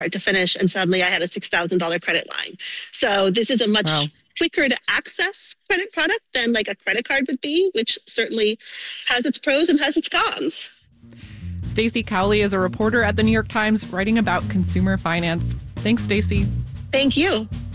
to finish. And suddenly I had a $6,000 credit line. So this is a much quicker to access credit product than like a credit card would be, which certainly has its pros and has its cons. Stacey Cowley is a reporter at the New York Times writing about consumer finance. Thanks, Stacey. Thank you.